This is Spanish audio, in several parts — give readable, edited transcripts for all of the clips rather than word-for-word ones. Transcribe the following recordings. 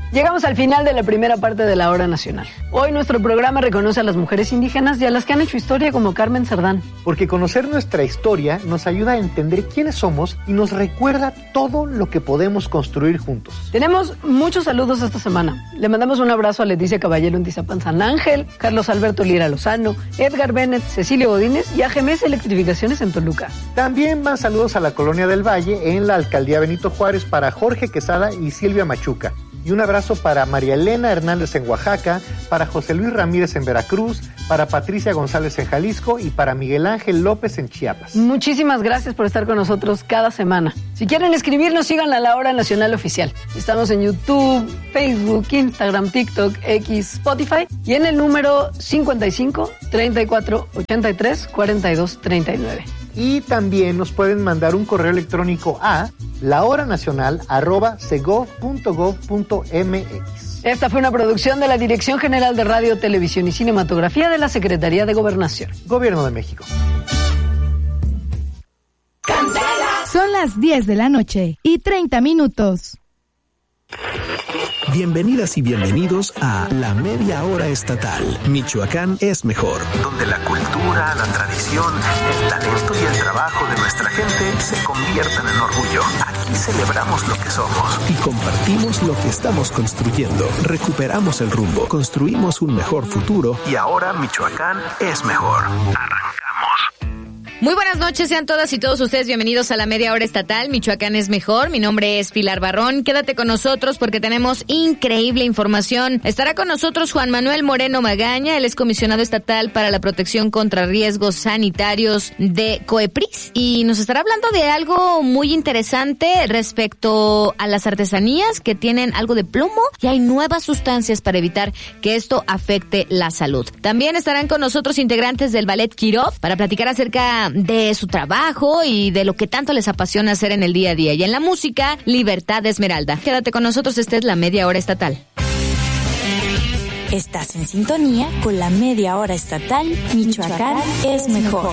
Llegamos al final de la primera parte de la Hora Nacional. Hoy nuestro programa reconoce a las mujeres indígenas y a las que han hecho historia como Carmen Cerdán. Porque conocer nuestra historia nos ayuda a entender quiénes somos y nos recuerda todo lo que podemos construir juntos. Tenemos muchos saludos esta semana. Le mandamos un abrazo a Leticia Caballero en Tizapán San Ángel, Carlos Alberto Lira Lozano, Edgar Bennett, Cecilio Godínez y a GMS Electrificaciones en Toluca. También van saludos a la Colonia del Valle en la Alcaldía Benito Juárez para Jorge Quesada y Silvia Machuca. Y un abrazo para María Elena Hernández en Oaxaca, para José Luis Ramírez en Veracruz, para Patricia González en Jalisco y para Miguel Ángel López en Chiapas. Muchísimas gracias por estar con nosotros cada semana. Si quieren escribirnos, sigan a La Hora Nacional Oficial. Estamos en YouTube, Facebook, Instagram, TikTok, X, Spotify y en el número 55 34 83 42 39. Y también nos pueden mandar un correo electrónico a lahoranacional@segov.gov.mx. Esta fue una producción de la Dirección General de Radio, Televisión y Cinematografía de la Secretaría de Gobernación. Gobierno de México. Son las 10 de la noche y 30 minutos. Bienvenidas y bienvenidos a La Media Hora Estatal. Michoacán es mejor. Donde la cultura, la tradición, el talento y el trabajo de nuestra gente se convierten en orgullo. Aquí celebramos lo que somos y compartimos lo que estamos construyendo. Recuperamos el rumbo, construimos un mejor futuro y ahora Michoacán es mejor. Arrancamos. Muy buenas noches, sean todas y todos ustedes bienvenidos a La Media Hora Estatal. Michoacán es mejor. Mi nombre es Pilar Barrón. Quédate con nosotros porque tenemos increíble información. Estará con nosotros Juan Manuel Moreno Magaña. Él es comisionado estatal para la protección contra riesgos sanitarios de COEPRIS y nos estará hablando de algo muy interesante respecto a las artesanías que tienen algo de plomo y hay nuevas sustancias para evitar que esto afecte la salud. También estarán con nosotros integrantes del Ballet Kirov para platicar acerca de su trabajo y de lo que tanto les apasiona hacer en el día a día. Y en la música, Libertad Esmeralda. Quédate con nosotros, esta es La Media Hora Estatal. Estás en sintonía con La Media Hora Estatal. Michoacán es mejor.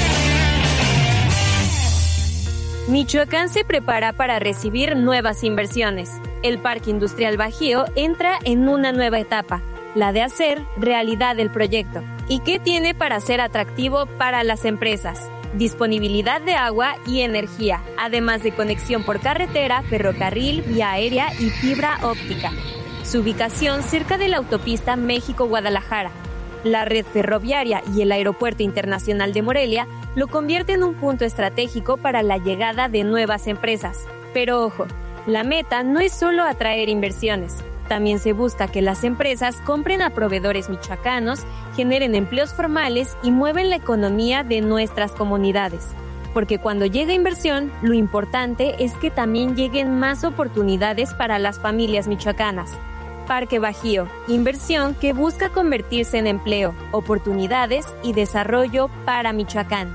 Michoacán se prepara para recibir nuevas inversiones. El Parque Industrial Bajío entra en una nueva etapa, la de hacer realidad el proyecto. ¿Y qué tiene para ser atractivo para las empresas? Disponibilidad de agua y energía, además de conexión por carretera, ferrocarril, vía aérea y fibra óptica. Su ubicación cerca de la autopista México-Guadalajara. La red ferroviaria y el Aeropuerto Internacional de Morelia lo convierten en un punto estratégico para la llegada de nuevas empresas. Pero ojo, la meta no es solo atraer inversiones. También se busca que las empresas compren a proveedores michoacanos, generen empleos formales y mueven la economía de nuestras comunidades. Porque cuando llega inversión, lo importante es que también lleguen más oportunidades para las familias michoacanas. Parque Bajío, inversión que busca convertirse en empleo, oportunidades y desarrollo para Michoacán.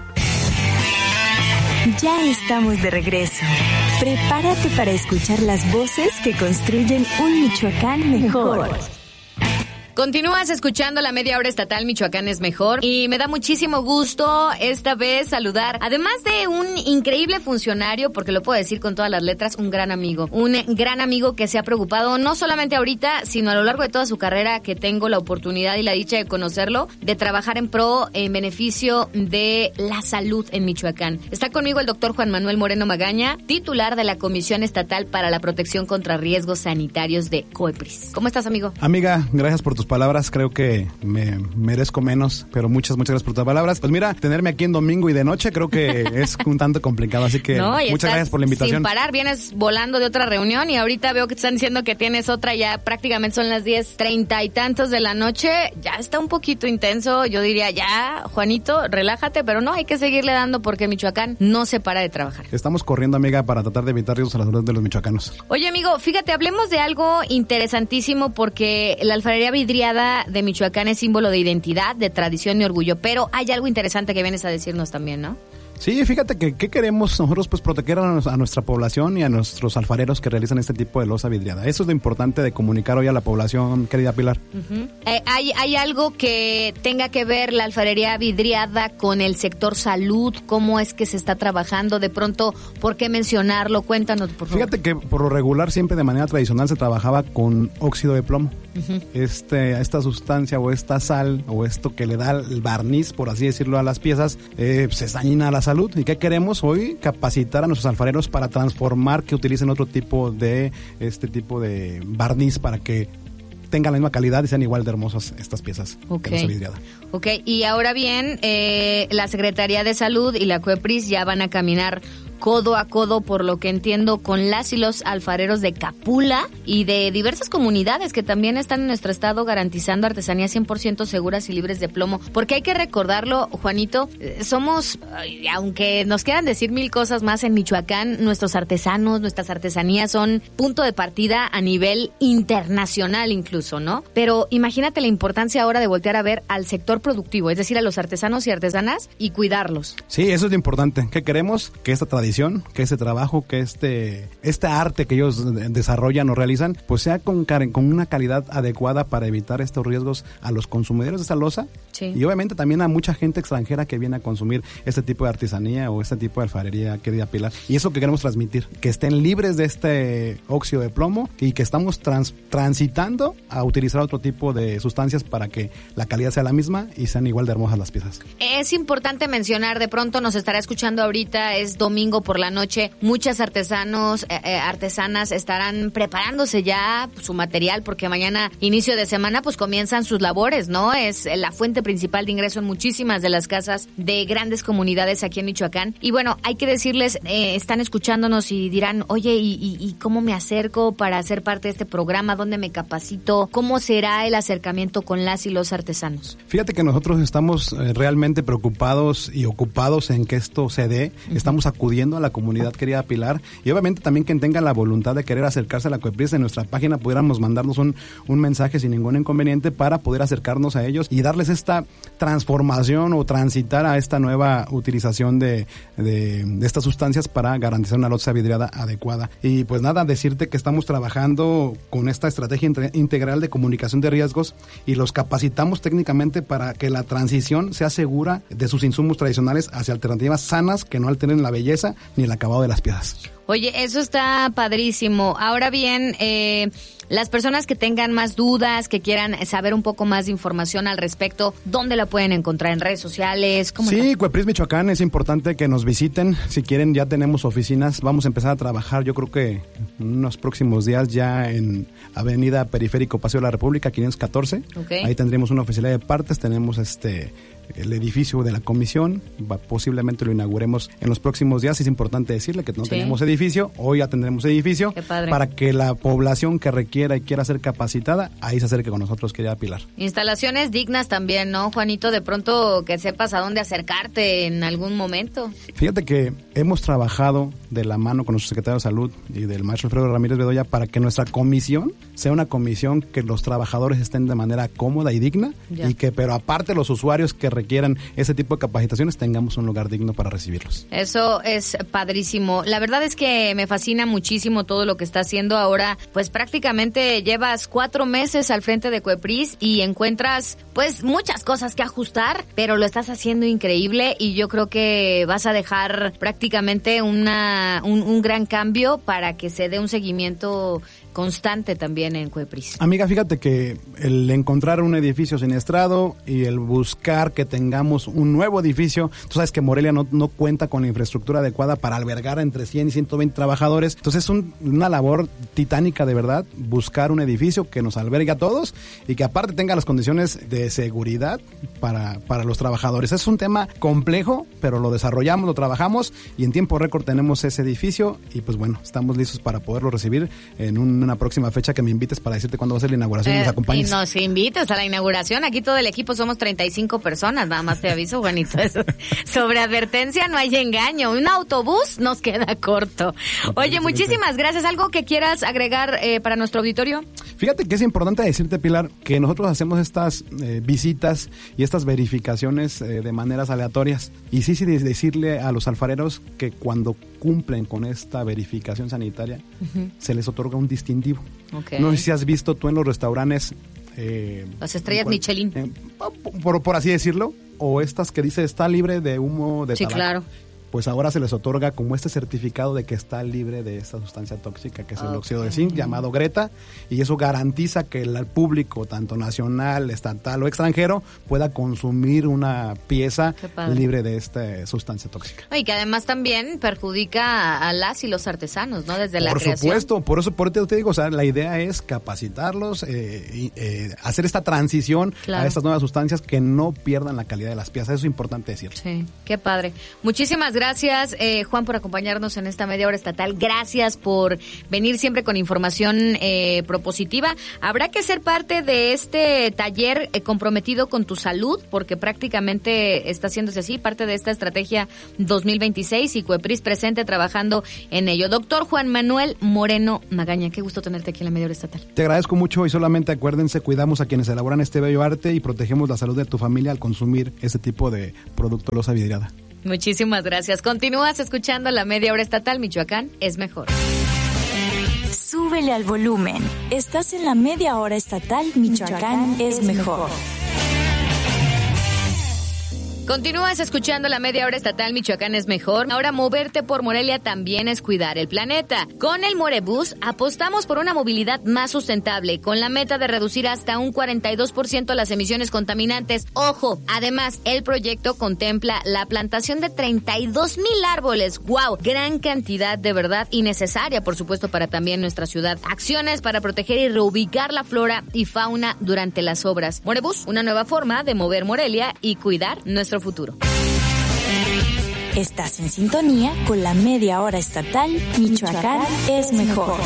Ya estamos de regreso. Prepárate para escuchar las voces que construyen un Michoacán mejor. Continúas escuchando La Media Hora Estatal, Michoacán es mejor, y me da muchísimo gusto esta vez saludar, además de un increíble funcionario, porque lo puedo decir con todas las letras, un gran amigo que se ha preocupado no solamente ahorita, sino a lo largo de toda su carrera, que tengo la oportunidad y la dicha de conocerlo, de trabajar en beneficio de la salud en Michoacán. Está conmigo el doctor Juan Manuel Moreno Magaña, titular de la Comisión Estatal para la Protección contra Riesgos Sanitarios de COEPRIS. ¿Cómo estás, amigo? Amiga, gracias por tus palabras, creo que me merezco menos, pero muchas gracias por tus palabras. Pues mira, tenerme aquí en domingo y de noche creo que es un tanto complicado, así que muchas gracias por la invitación. Sin parar, vienes volando de otra reunión y ahorita veo que te están diciendo que tienes otra, ya prácticamente son las 10:30 y tantos de la noche, ya está un poquito intenso, yo diría ya, Juanito, relájate, pero no, hay que seguirle dando porque Michoacán no se para de trabajar. Estamos corriendo, amiga, para tratar de evitar riesgos a la salud de los michoacanos. Oye, amigo, fíjate, hablemos de algo interesantísimo porque la alfarería vidriada de Michoacán es símbolo de identidad, de tradición y orgullo, pero hay algo interesante que vienes a decirnos también, ¿no? Sí, fíjate que ¿qué queremos nosotros? Pues proteger a nuestra población y a nuestros alfareros que realizan este tipo de loza vidriada. Eso es lo importante de comunicar hoy a la población, querida Pilar. Uh-huh. ¿Hay algo que tenga que ver la alfarería vidriada con el sector salud? ¿Cómo es que se está trabajando? De pronto, ¿por qué mencionarlo? Cuéntanos, por favor. Fíjate que por lo regular siempre de manera tradicional se trabajaba con óxido de plomo. Uh-huh. Esta sustancia o esta sal o esto que le da el barniz, por así decirlo, a las piezas, pues es dañina a la salud. ¿Y qué queremos hoy? Capacitar a nuestros alfareros para transformar, que utilicen otro tipo de barniz para que tengan la misma calidad y sean igual de hermosas estas piezas. Okay. Ok, y ahora bien, la Secretaría de Salud y la COEPRIS ya van a caminar codo a codo, por lo que entiendo, con las y los alfareros de Capula y de diversas comunidades que también están en nuestro estado garantizando artesanías 100% seguras y libres de plomo. Porque hay que recordarlo, Juanito, somos, aunque nos quieran decir mil cosas más en Michoacán, nuestros artesanos, nuestras artesanías son punto de partida a nivel internacional incluso, ¿no? Pero imagínate la importancia ahora de voltear a ver al sector productivo, es decir, a los artesanos y artesanas y cuidarlos. Sí, eso es lo importante. ¿Qué queremos? Que esta tradición, que este trabajo, que este arte que ellos desarrollan o realizan, pues sea con una calidad adecuada para evitar estos riesgos a los consumidores de esta loza. Sí. Y obviamente también a mucha gente extranjera que viene a consumir este tipo de artesanía o este tipo de alfarería, querida Pilar. Y eso que queremos transmitir, que estén libres de este óxido de plomo y que estamos transitando a utilizar otro tipo de sustancias para que la calidad sea la misma y sean igual de hermosas las piezas. Es importante mencionar, de pronto nos estará escuchando ahorita, es domingo por la noche, muchas artesanas estarán preparándose ya su material porque mañana, inicio de semana, pues comienzan sus labores, ¿no? Es la fuente principal de ingreso en muchísimas de las casas de grandes comunidades aquí en Michoacán. Y bueno, hay que decirles, están escuchándonos y dirán, oye, ¿y cómo me acerco para ser parte de este programa? ¿Dónde me capacito? ¿Cómo será el acercamiento con las y los artesanos? Fíjate que nosotros estamos realmente preocupados y ocupados en que esto se dé. Uh-huh. Estamos acudiendo a la comunidad, querida Pilar, y obviamente también quien tenga la voluntad de querer acercarse a la COEPRIS, en nuestra página pudiéramos mandarnos un mensaje sin ningún inconveniente para poder acercarnos a ellos y darles esta transformación o transitar a esta nueva utilización de estas sustancias para garantizar una loza vidriada adecuada. Y pues nada, decirte que estamos trabajando con esta estrategia integral de comunicación de riesgos y los capacitamos técnicamente para que la transición sea segura de sus insumos tradicionales hacia alternativas sanas que no alteren la belleza ni el acabado de las piezas. Oye, eso está padrísimo. Ahora bien, las personas que tengan más dudas, que quieran saber un poco más de información al respecto, ¿dónde la pueden encontrar? ¿En redes sociales? ¿Cómo sí, COEPRIS Michoacán, es importante que nos visiten. Si quieren, ya tenemos oficinas. Vamos a empezar a trabajar, yo creo que en unos próximos días ya en Avenida Periférico Paseo de la República, 514. Okay. Ahí tendremos una oficina de partes, tenemos el edificio de la comisión, posiblemente lo inauguremos en los próximos días. Es importante decirle que no tenemos edificio, hoy ya tendremos edificio para que la población que requiera y quiera ser capacitada, ahí se acerque con nosotros, querida Pilar. Instalaciones dignas también, ¿no, Juanito? De pronto que sepas a dónde acercarte en algún momento. Fíjate que hemos trabajado de la mano con nuestro secretario de Salud y del maestro Alfredo Ramírez Bedoya para que nuestra comisión sea una comisión que los trabajadores estén de manera cómoda y digna y que, pero aparte los usuarios que requieran ese tipo de capacitaciones tengamos un lugar digno para recibirlos. Eso es padrísimo. La verdad es que me fascina muchísimo todo lo que está haciendo ahora. Pues prácticamente llevas 4 meses al frente de COEPRIS y encuentras pues muchas cosas que ajustar, pero lo estás haciendo increíble y yo creo que vas a dejar prácticamente un gran cambio para que se dé un seguimiento constante también en COEPRIS. Amiga, fíjate que el encontrar un edificio siniestrado y el buscar que tengamos un nuevo edificio, tú sabes que Morelia no cuenta con la infraestructura adecuada para albergar entre 100 y 120 trabajadores, entonces es una labor titánica de verdad, buscar un edificio que nos albergue a todos y que aparte tenga las condiciones de seguridad para los trabajadores. Es un tema complejo, pero lo desarrollamos, lo trabajamos y en tiempo récord tenemos ese edificio y pues bueno, estamos listos para poderlo recibir en una próxima fecha que me invites para decirte cuándo va a ser la inauguración y nos acompañes. Y nos invites a la inauguración. Aquí todo el equipo somos 35 personas, nada más te aviso, Juanito. Eso. Sobre advertencia no hay engaño. Un autobús nos queda corto. Oye, muchísimas gracias. ¿Algo que quieras agregar para nuestro auditorio? Fíjate que es importante decirte, Pilar, que nosotros hacemos estas visitas y estas verificaciones de maneras aleatorias. Y sí, decirle a los alfareros que cuando cumplen con esta verificación sanitaria, se les otorga un distintivo. Okay. No sé si has visto tú en los restaurantes... las estrellas Michelin. Por así decirlo, o estas que dice está libre de humo de tabaco. Sí, claro. Pues ahora se les otorga como este certificado de que está libre de esta sustancia tóxica que es el óxido de zinc, llamado Greta, y eso garantiza que el público, tanto nacional, estatal o extranjero, pueda consumir una pieza libre de esta sustancia tóxica. Y que además también perjudica a las y los artesanos, ¿no? Desde la creación. Por supuesto, por eso te digo, o sea, la idea es capacitarlos, hacer esta transición a estas nuevas sustancias que no pierdan la calidad de las piezas, eso es importante decirlo. Sí, qué padre. Muchísimas gracias, Juan, por acompañarnos en esta media hora estatal. Gracias por venir siempre con información propositiva. Habrá que ser parte de este taller comprometido con tu salud, porque prácticamente está haciéndose así, parte de esta estrategia 2026 y COEPRIS presente trabajando en ello. Doctor Juan Manuel Moreno Magaña, qué gusto tenerte aquí en la media hora estatal. Te agradezco mucho y solamente acuérdense, cuidamos a quienes elaboran este bello arte y protegemos la salud de tu familia al consumir ese tipo de producto loza vidriada. Muchísimas gracias. Continúas escuchando la media hora estatal. Michoacán es mejor. Súbele al volumen. Estás en la media hora estatal. Michoacán es mejor. Continúas escuchando la media hora estatal. Michoacán es mejor. Ahora moverte por Morelia también es cuidar el planeta. Con el Morebús apostamos por una movilidad más sustentable, con la meta de reducir hasta un 42% las emisiones contaminantes. ¡Ojo! Además, el proyecto contempla la plantación de 32,000 árboles. ¡Wow! Gran cantidad, de verdad, y necesaria, por supuesto, para también nuestra ciudad. Acciones para proteger y reubicar la flora y fauna durante las obras. Morebús, una nueva forma de mover Morelia y cuidar nuestro futuro. Estás en sintonía con la media hora estatal. Michoacán es mejor.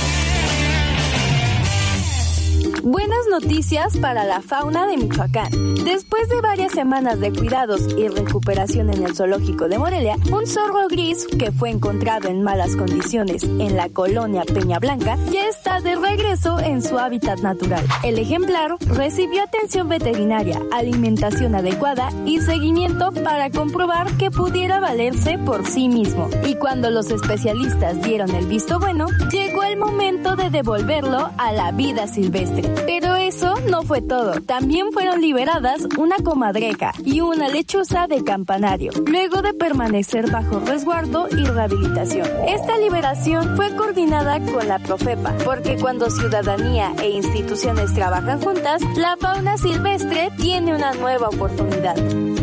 Buenas noticias para la fauna de Michoacán. Después de varias semanas de cuidados y recuperación en el zoológico de Morelia, un zorro gris que fue encontrado en malas condiciones en la colonia Peña Blanca ya está de regreso en su hábitat natural. El ejemplar recibió atención veterinaria, alimentación adecuada y seguimiento para comprobar que pudiera valerse por sí mismo. Y cuando los especialistas dieron el visto bueno, llegó el momento de devolverlo a la vida silvestre. Pero eso no fue todo. También fueron liberadas una comadreja y una lechuza de campanario, luego de permanecer bajo resguardo y rehabilitación. Esta liberación fue coordinada con la Profepa, porque cuando ciudadanía e instituciones trabajan juntas, la fauna silvestre tiene una nueva oportunidad.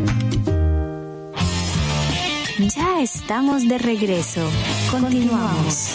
Ya estamos de regreso. Continuamos.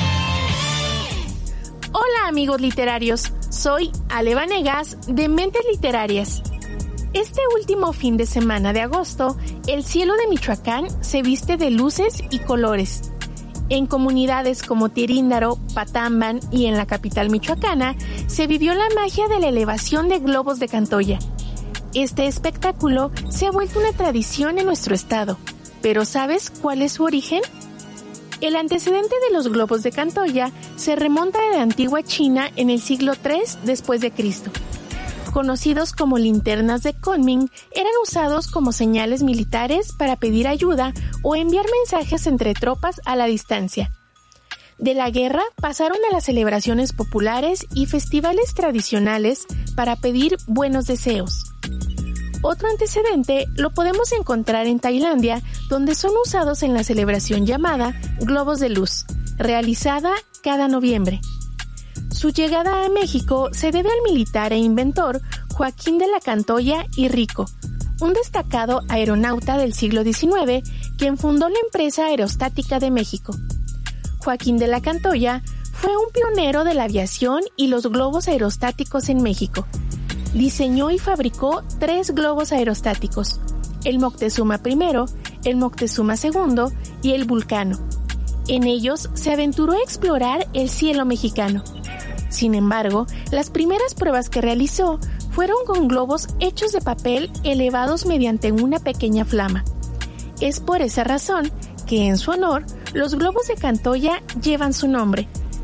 Hola amigos literarios, soy Ale Vanegas de Mentes Literarias. Este último fin de semana de agosto, el cielo de Michoacán se viste de luces y colores. En comunidades como Tiríndaro, Patamban y en la capital michoacana, se vivió la magia de la elevación de globos de Cantoya. Este espectáculo se ha vuelto una tradición en nuestro estado, pero ¿sabes cuál es su origen? El antecedente de los globos de Cantoya se remonta a la antigua China en el siglo III después de Cristo. Conocidos como linternas de Kunming, eran usados como señales militares para pedir ayuda o enviar mensajes entre tropas a la distancia. De la guerra pasaron a las celebraciones populares y festivales tradicionales para pedir buenos deseos. Otro antecedente lo podemos encontrar en Tailandia, donde son usados en la celebración llamada Globos de Luz, realizada cada noviembre. Su llegada a México se debe al militar e inventor Joaquín de la Cantoya y Rico, un destacado aeronauta del siglo XIX, quien fundó la empresa aerostática de México. Joaquín de la Cantoya fue un pionero de la aviación y los globos aerostáticos en México. Diseñó y fabricó 3 globos aerostáticos, el Moctezuma I, el Moctezuma II y el Vulcano. En ellos se aventuró a explorar el cielo mexicano. Sin embargo, las primeras pruebas que realizó fueron con globos hechos de papel elevados mediante una pequeña flama. Es por esa razón que, en su honor, los globos de Cantoya llevan su nombre.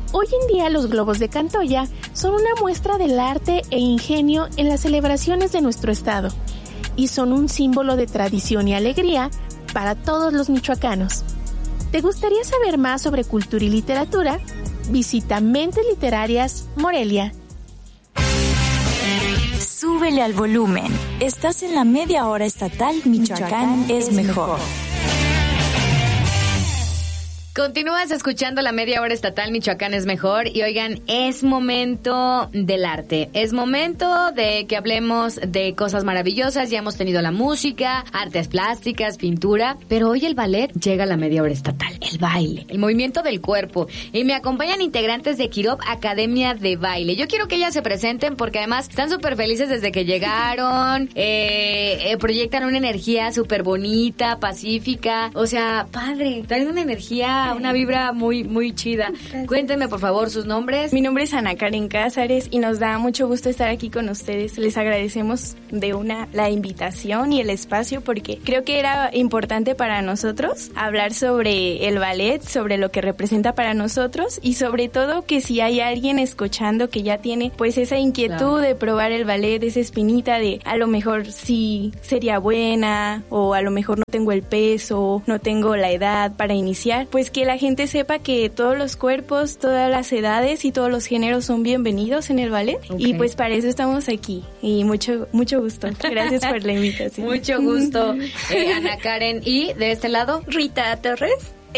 Hoy en día los globos de Cantoya son una muestra del arte e ingenio en las celebraciones de nuestro estado y son un símbolo de tradición y alegría para todos los michoacanos. ¿Te gustaría saber más sobre cultura y literatura? Visita Mentes Literarias Morelia. Súbele al volumen. Estás en la media hora estatal Michoacán es mejor. Continúas escuchando la media hora estatal Michoacán es mejor y oigan, es momento del arte, es momento de que hablemos de cosas maravillosas. Ya hemos tenido la música, artes plásticas, pintura, pero hoy el ballet llega a la media hora estatal, el baile, el movimiento del cuerpo, y me acompañan integrantes de Kirov Academia de Baile. Yo quiero que ellas se presenten porque además están súper felices desde que llegaron, proyectan una energía súper bonita, pacífica, o sea, padre, traen una energía, una vibra muy, muy chida. Gracias. Cuéntenme, por favor, sus nombres. Mi nombre es Ana Karen Cázares y nos da mucho gusto estar aquí con ustedes. Les agradecemos la invitación y el espacio porque creo que era importante para nosotros hablar sobre el ballet, sobre lo que representa para nosotros y sobre todo que si hay alguien escuchando que ya tiene pues esa inquietud de probar el ballet, esa espinita de a lo mejor sí sería buena o a lo mejor no tengo el peso, no tengo la edad para iniciar, pues que la gente sepa que todos los cuerpos, todas las edades y todos los géneros son bienvenidos en el ballet. Okay. Y pues para eso estamos aquí y mucho gusto. Gracias por la invitación. Mucho gusto, Ana Karen. Y de este lado, Rita Torres.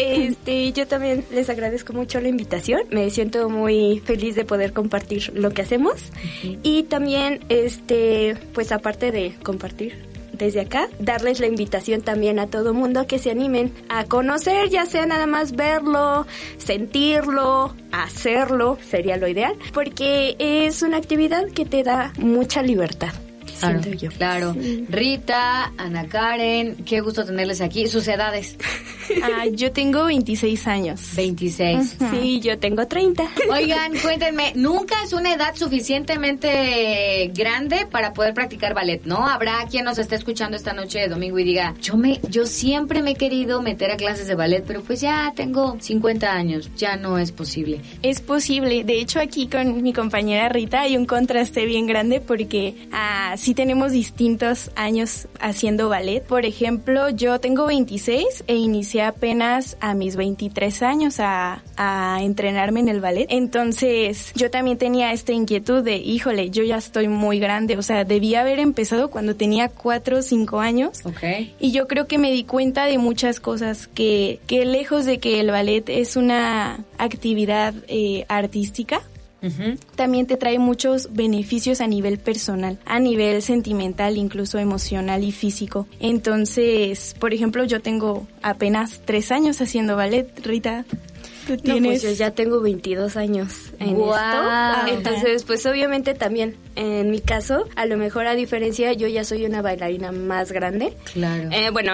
Yo también les agradezco mucho la invitación. Me siento muy feliz de poder compartir lo que hacemos. Uh-huh. Y también, pues aparte de compartir desde acá, darles la invitación también a todo mundo que se animen a conocer, ya sea nada más verlo, sentirlo, hacerlo, sería lo ideal, porque es una actividad que te da mucha libertad. Claro, yo. Claro. Sí. Rita, Ana Karen, qué gusto tenerles aquí. ¿Sus edades? Yo tengo 26 años. 26. Uh-huh. Sí, yo tengo 30. Oigan, cuéntenme, nunca es una edad suficientemente grande para poder practicar ballet, ¿no? Habrá quien nos esté escuchando esta noche de domingo y diga, yo siempre me he querido meter a clases de ballet, pero pues ya tengo 50 años, ya no es posible. Es posible. De hecho, aquí con mi compañera Rita hay un contraste bien grande porque sí tenemos distintos años haciendo ballet. Por ejemplo, yo tengo 26 e inicié apenas a mis 23 años a entrenarme en el ballet. Entonces, yo también tenía esta inquietud de, híjole, yo ya estoy muy grande. O sea, debía haber empezado cuando tenía 4 o 5 años. Okay. Y yo creo que me di cuenta de muchas cosas que lejos de que el ballet es una actividad artística, uh-huh, también te trae muchos beneficios a nivel personal, a nivel sentimental, incluso emocional y físico. Entonces, por ejemplo, yo tengo apenas 3 años haciendo ballet. Rita, ¿tú tienes? No, pues yo ya tengo 22 años en esto. Entonces, pues obviamente también, en mi caso, a lo mejor a diferencia, yo ya soy una bailarina más grande. Claro.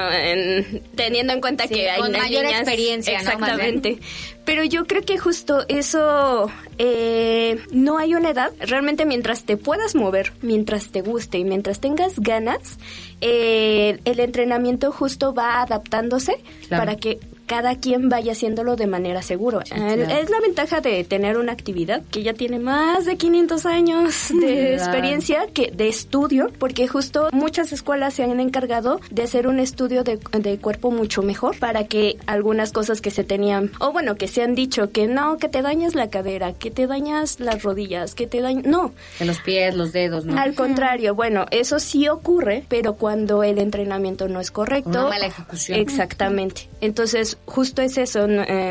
Teniendo en cuenta que hay con mayor niñas, experiencia, exactamente. ¿No? Pero yo creo que justo eso, no hay una edad. Realmente mientras te puedas mover, mientras te guste y mientras tengas ganas, el entrenamiento justo va adaptándose, claro, para que cada quien vaya haciéndolo de manera segura. Sí, claro. Es la ventaja de tener una actividad que ya tiene más de 500 años de experiencia, de estudio, porque justo muchas escuelas se han encargado de hacer un estudio de cuerpo mucho mejor para que algunas cosas que se tenían, o bueno, que se han dicho que no, que te dañas la cadera, que te dañas las rodillas, que te dañas... No. Que los pies, los dedos, ¿no? Al contrario, bueno, eso sí ocurre, pero cuando el entrenamiento no es correcto... Una mala ejecución. Exactamente. Entonces, justo es eso.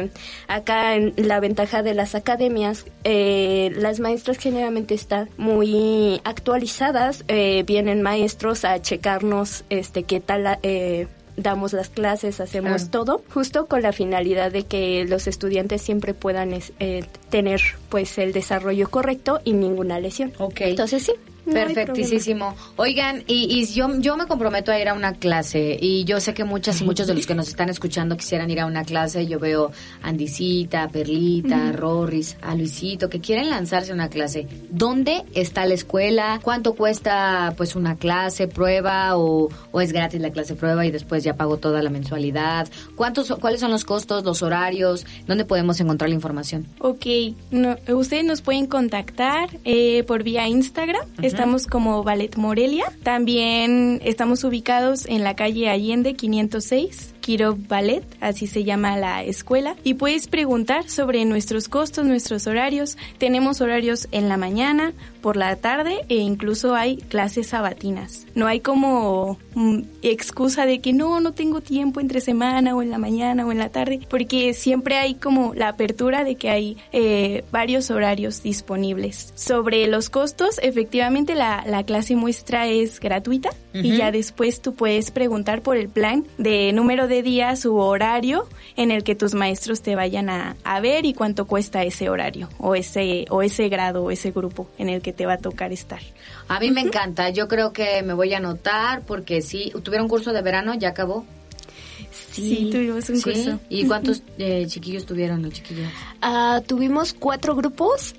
Acá en la ventaja de las academias, las maestras generalmente están muy actualizadas, vienen maestros a checarnos qué tal damos las clases, hacemos todo, justo con la finalidad de que los estudiantes siempre puedan tener pues el desarrollo correcto y ninguna lesión. Okay. Entonces sí. Perfectísimo. Oigan, y yo me comprometo a ir a una clase, y yo sé que muchas y muchos de los que nos están escuchando quisieran ir a una clase. Yo veo a Andicita, a Perlita, a Rorris, a Luisito, que quieren lanzarse a una clase. ¿Dónde está la escuela? ¿Cuánto cuesta pues una clase prueba o es gratis la clase prueba y después ya pago toda la mensualidad? ¿Cuáles son los costos, los horarios? ¿Dónde podemos encontrar la información? Ok, ustedes nos pueden contactar por vía Instagram. Estamos como Ballet Morelia. También estamos ubicados en la calle Allende 506. Kirov Ballet, así se llama la escuela, y puedes preguntar sobre nuestros costos, nuestros horarios. Tenemos horarios en la mañana, por la tarde e incluso hay clases sabatinas. No hay como excusa de que no tengo tiempo entre semana o en la mañana o en la tarde, porque siempre hay como la apertura de que hay varios horarios disponibles. Sobre los costos, efectivamente la clase muestra es gratuita y ya después tú puedes preguntar por el plan de número de días u horario en el que tus maestros te vayan a ver y cuánto cuesta ese horario o ese grado o ese grupo en el que te va a tocar estar. A mí me encanta, yo creo que me voy a anotar porque sí, ¿tuvieron curso de verano? ¿Ya acabó? Sí, tuvimos un curso. ¿Y cuántos chiquillos tuvieron los chiquillos? Tuvimos 4 grupos.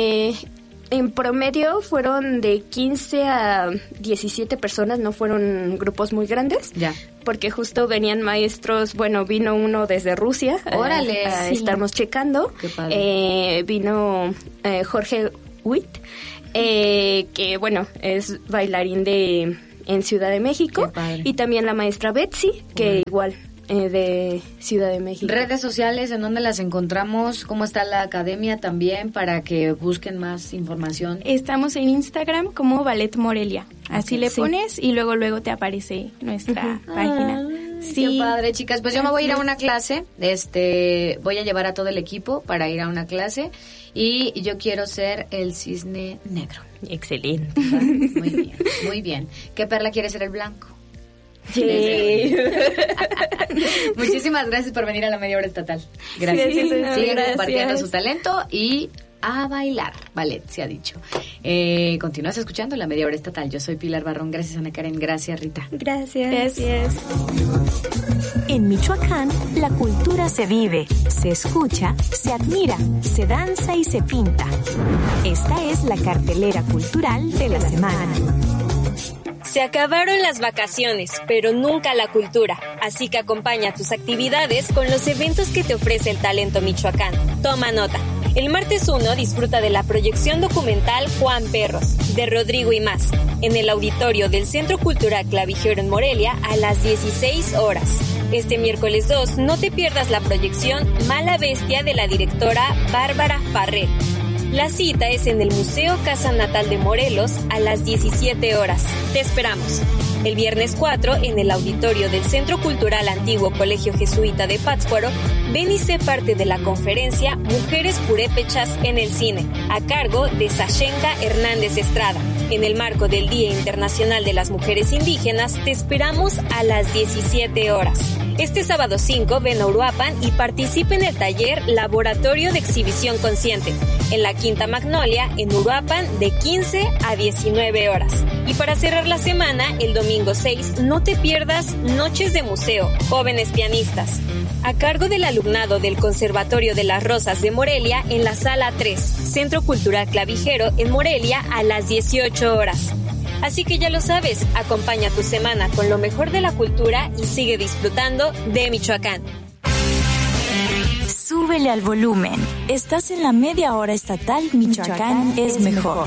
En promedio fueron de 15 a 17 personas, no fueron grupos muy grandes. Ya. Porque justo venían maestros, vino uno desde Rusia. ¡Órale! Estamos checando. ¡Qué padre! Vino Jorge Witt, que es bailarín en Ciudad de México. Y también la maestra Betsy, que igual de Ciudad de México. Redes sociales, ¿en dónde las encontramos? ¿Cómo está la academia también para que busquen más información? Estamos en Instagram como Ballet Morelia. Así le pones y luego te aparece nuestra página. Sí. Qué padre, chicas. Pues yo me voy a ir a una clase. Voy a llevar a todo el equipo para ir a una clase y yo quiero ser el cisne negro. Excelente. Muy bien, muy bien. ¿Qué Perla quiere ser el blanco? Sí. Muchísimas gracias por venir a la Media Hora Estatal. Gracias. Sigan compartiendo su talento y a bailar ballet, se ha dicho. Continúas escuchando la Media Hora Estatal. Yo soy Pilar Barrón. Gracias, Ana Karen. Gracias, Rita. Gracias. En Michoacán, la cultura se vive, se escucha, se admira, se danza y se pinta. Esta es la cartelera cultural de la semana. Se acabaron las vacaciones, pero nunca la cultura. Así que acompaña tus actividades con los eventos que te ofrece el talento michoacano. Toma nota. El martes 1 disfruta de la proyección documental Juan Perros, de Rodrigo y más, en el auditorio del Centro Cultural Clavijero en Morelia a las 16 horas. Este miércoles 2 no te pierdas la proyección Mala Bestia de la directora Bárbara Farrell. La cita es en el Museo Casa Natal de Morelos a las 17 horas. Te esperamos. El viernes 4, en el auditorio del Centro Cultural Antiguo Colegio Jesuita de Pátzcuaro, ven y sé parte de la conferencia Mujeres Purépechas en el Cine, a cargo de Sashenka Hernández Estrada. En el marco del Día Internacional de las Mujeres Indígenas, te esperamos a las 17 horas. Este sábado 5, ven a Uruapan y participa en el taller Laboratorio de Exhibición Consciente, en la Quinta Magnolia, en Uruapan, de 15 a 19 horas. Y para cerrar la semana, el domingo 6, no te pierdas Noches de Museo, Jóvenes Pianistas, a cargo del alumnado del Conservatorio de las Rosas de Morelia en la Sala 3, Centro Cultural Clavijero en Morelia a las 18 horas. Así que ya lo sabes, acompaña tu semana con lo mejor de la cultura y sigue disfrutando de Michoacán. Súbele al volumen. Estás en la Media Hora Estatal Michoacán es mejor.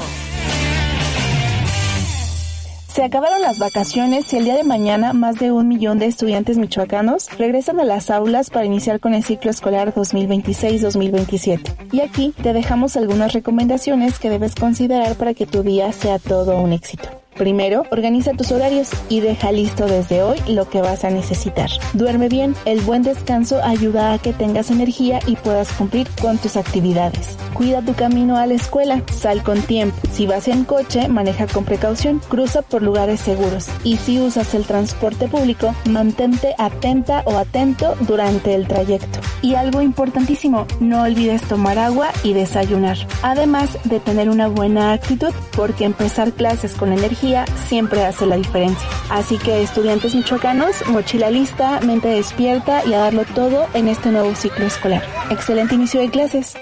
Se acabaron las vacaciones y el día de mañana más de 1 millón de estudiantes michoacanos regresan a las aulas para iniciar con el ciclo escolar 2026-2027. Y aquí te dejamos algunas recomendaciones que debes considerar para que tu día sea todo un éxito. Primero, organiza tus horarios y deja listo desde hoy lo que vas a necesitar. Duerme bien, el buen descanso ayuda a que tengas energía y puedas cumplir con tus actividades. Cuida tu camino a la escuela, sal con tiempo. Si vas en coche, maneja con precaución, cruza por lugares seguros. Y si usas el transporte público, mantente atenta o atento durante el trayecto. Y algo importantísimo, no olvides tomar agua y desayunar. Además de tener una buena actitud, porque empezar clases con energía siempre hace la diferencia. Así que estudiantes michoacanos, mochila lista, mente despierta y a darlo todo en este nuevo ciclo escolar. Excelente inicio de clases.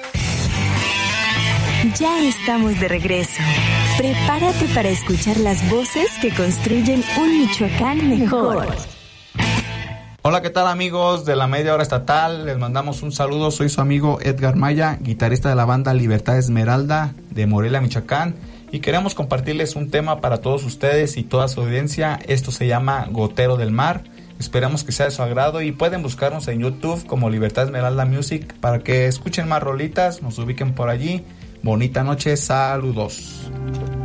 Ya estamos de regreso. Prepárate para escuchar las voces que construyen un Michoacán mejor. Hola, ¿qué tal amigos de la Media Hora Estatal? Les mandamos un saludo, soy su amigo Edgar Maya, guitarrista de la banda Libertad Esmeralda de Morelia, Michoacán, y queremos compartirles un tema para todos ustedes y toda su audiencia. Esto se llama Gotero del Mar. Esperamos que sea de su agrado y pueden buscarnos en YouTube como Libertad Esmeralda Music para que escuchen más rolitas, nos ubiquen por allí. Bonita noche, saludos.